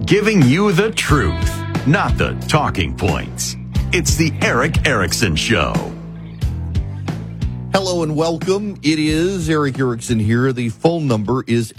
Giving you the truth, not the talking points. It's the Erick Erickson Show. Hello and welcome. It is Erick Erickson here. The phone number is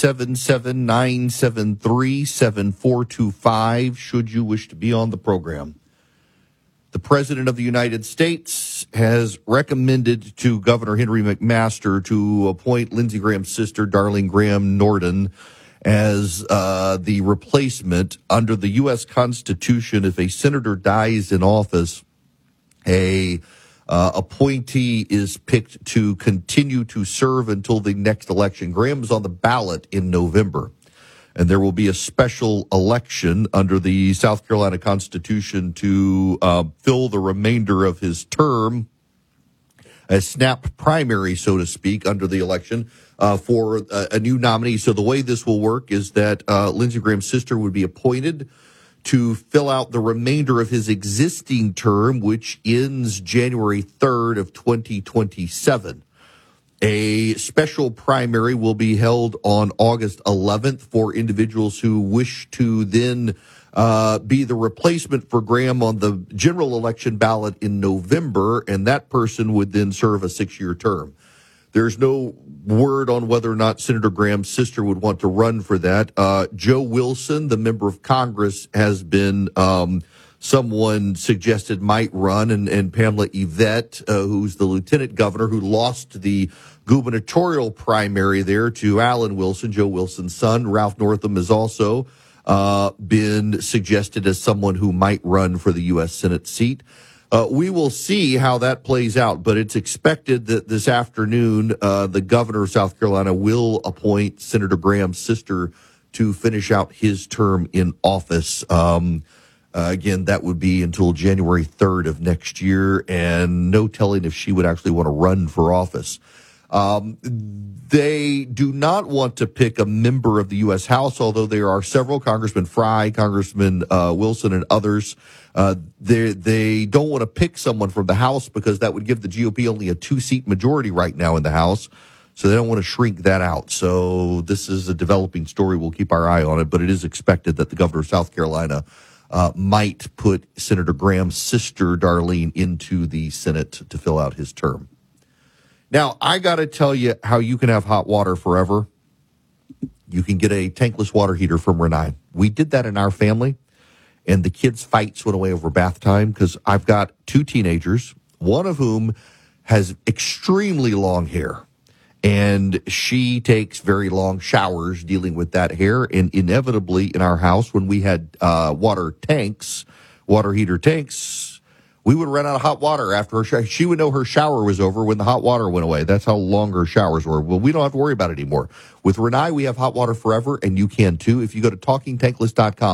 877-973-7425 should you wish to be on the program. The President of the United States has recommended to Governor Henry McMaster to appoint Lindsey Graham's sister, Darlene Graham Norden, as the replacement. Under the U.S. Constitution. If a senator dies in office, a appointee is picked to continue to serve until the next election. Graham's on the ballot in November, and there will be a special election under the South Carolina Constitution to fill the remainder of his term, a snap primary, so to speak, under the election for a new nominee. So the way this will work is that Lindsey Graham's sister would be appointed to fill out the remainder of his existing term, which ends January 3rd of 2027. A special primary will be held on August 11th for individuals who wish to then be the replacement for Graham on the general election ballot in November, and that person would then serve a 6-year term. There's no word on whether or not Senator Graham's sister would want to run for that. Joe Wilson, the member of Congress, has been someone suggested might run, and Pamela Yvette, who's the lieutenant governor who lost the gubernatorial primary there to Alan Wilson, Joe Wilson's son. Ralph Northam has also been suggested as someone who might run for the U.S. Senate seat. We will see how that plays out, but it's expected that this afternoon the governor of South Carolina will appoint Senator Graham's sister to finish out his term in office. Again, that would be until January 3rd of next year, and no telling if she would actually want to run for office. They do not want to pick a member of the U.S. House, although there are several, Congressman Frye, Congressman Wilson, and others. They don't want to pick someone from the House because that would give the GOP only a 2-seat majority right now in the House. So they don't want to shrink that out. So this is a developing story. We'll keep our eye on it, but it is expected that the governor of South Carolina might put Senator Graham's sister, Darlene, into the Senate to fill out his term. Now, I got to tell you how you can have hot water forever. You can get a tankless water heater from Rinnai. We did that in our family, and the kids' fights went away over bath time because I've got 2 teenagers, one of whom has extremely long hair, and she takes very long showers dealing with that hair. And inevitably in our house, when we had water heater tanks, we would run out of hot water after her shower. She would know her shower was over when the hot water went away. That's how long her showers were. Well, we don't have to worry about it anymore. With Rinnai, we have hot water forever, and you can too. If you go to TalkingTankless.com,